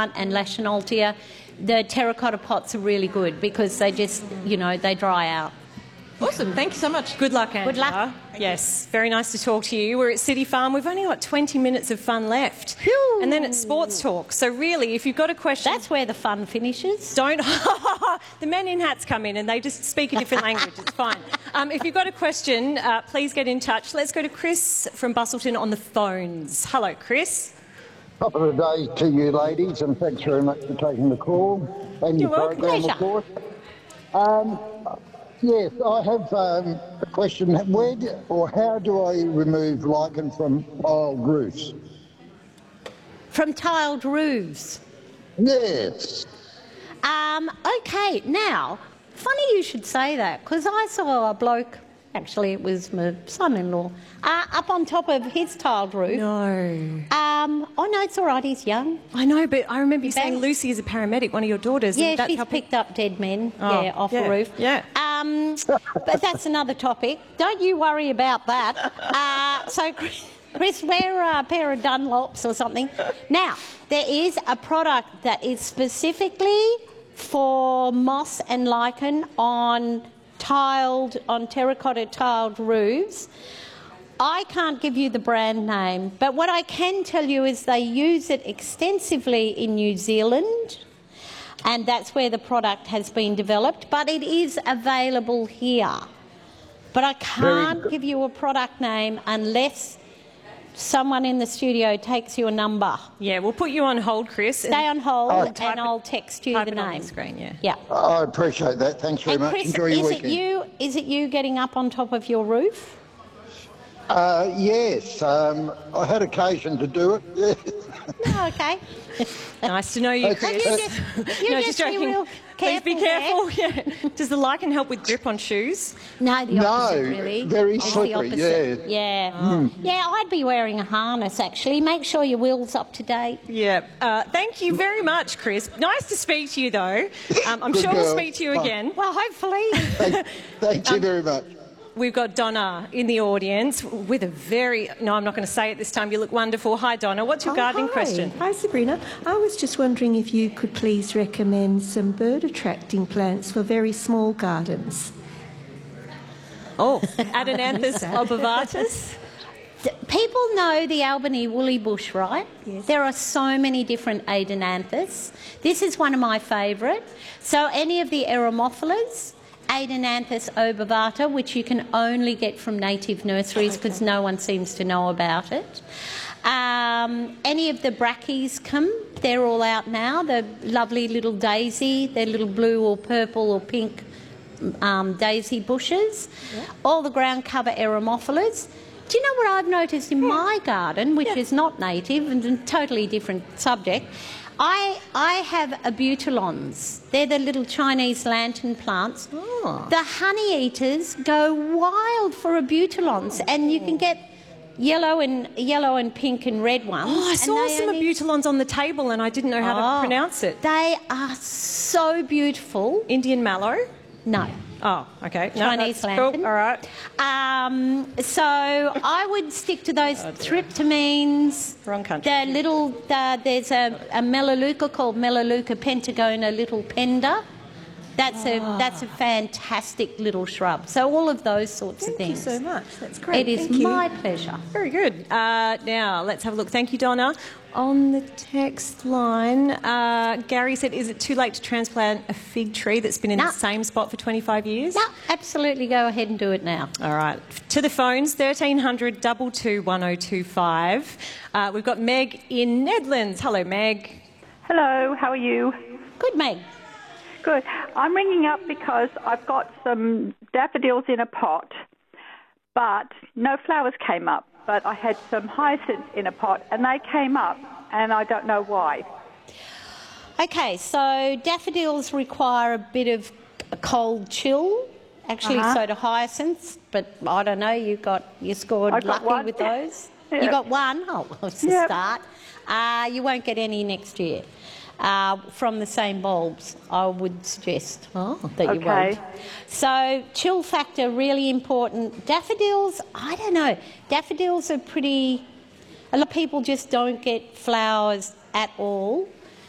plant and Lachanoltia. The terracotta pots are really good because they just, they dry out. Awesome. Thank you so much. Good luck, Angela. Good luck. Yes, very nice to talk to you. We're at City Farm. We've only got 20 minutes of fun left. Phew. And then it's sports talk. So really, if you've got a question... That's where the fun finishes. Don't... The men in hats come in and they just speak a different language. It's fine. If you've got a question, please get in touch. Let's go to Chris from Bustleton on the phones. Hello, Chris. Top of the day to you ladies, and thanks very much for taking the call. And You're your welcome. program, of course. Yes, I have a question. How do I remove lichen from tiled roofs? From tiled roofs? Yes. Okay, now, funny you should say that, because I saw a bloke, actually it was my son-in-law, up on top of his tiled roof. No. Oh no, it's all right, he's young. I know, but I remember you saying Lucy is a paramedic, one of your daughters. Yeah, and that's she's picked up dead men, off the roof. Yeah. But that's another topic. Don't you worry about that. So, Chris, wear a pair of Dunlops or something. Now, there is a product that is specifically for moss and lichen on terracotta tiled roofs. I can't give you the brand name, but what I can tell you is they use it extensively in New Zealand, and that's where the product has been developed, but it is available here. But I can't give you a product name unless someone in the studio takes your number. Yeah, we'll put you on hold, Chris. Stay on hold and I'll text you the name. On the screen, yeah. I appreciate that. Thanks very much. Chris, Enjoy your weekend. Is it you getting up on top of your roof? Yes, I had occasion to do it. Oh, okay. Nice to know you, Chris. Just be real Please be careful. careful. Yeah. Does the lichen help with grip on shoes? No, the opposite, really. Very It's slippery, the opposite. Yeah. Yeah, I'd be wearing a harness, actually. Make sure your wheel's up to date. Yeah. Thank you very much, Chris. Nice to speak to you, though. I'm sure we'll speak to you again. Well, hopefully. Thank you very much. We've got Donna in the audience with a very... No, I'm not going to say it this time. You look wonderful. Hi, Donna. What's your gardening question? Hi, Sabrina. I was just wondering if you could please recommend some bird-attracting plants for very small gardens. Oh, Adenanthus obavatus? People know the Albany woolly bush, right? Yes. There are so many different Adenanthus. This is one of my favourite. So any of the Eremophilas, Adenanthus obovata, which you can only get from native nurseries because no one seems to know about it. Any of the Brachyschum, they're all out now. The lovely little daisy, they're little blue or purple or pink daisy bushes. Yeah. All the ground cover Eremophilas. Do you know what I've noticed in my garden, which is not native and a totally different subject? I have abutilons. They're the little Chinese lantern plants. Oh. The honey eaters go wild for abutilons, and you can get yellow and pink and red ones. Oh, I saw some abutilons on the table and I didn't know how to pronounce it. They are so beautiful. Indian mallow? No. Oh, okay. Chinese lantern. Cool. All right. So I would stick to those tryptamines. Wrong country. There's a Melaleuca called Melaleuca pentagona little pender. That's a fantastic little shrub. So all of those sorts of things. Thank you so much. That's great. It is my pleasure. Very good. Now, let's have a look. Thank you, Donna. On the text line, Gary said, is it too late to transplant a fig tree that's been in the same spot for 25 years? No, absolutely. Go ahead and do it now. All right. To the phones, 1300 22 1025. We've got Meg in Nedlands. Hello, Meg. Hello, how are you? Good, Meg. Good. I'm ringing up because I've got some daffodils in a pot, but no flowers came up. But I had some hyacinths in a pot and they came up, and I don't know why. Okay, so daffodils require a bit of a cold chill. Actually, so do hyacinths, but I don't know, you scored lucky with those. Yeah. You got one? Oh, well, it's a start. You won't get any next year. From the same bulbs, I would suggest that you won't. So chill factor, really important. Daffodils, I don't know. Daffodils are pretty... A lot of people just don't get flowers at all.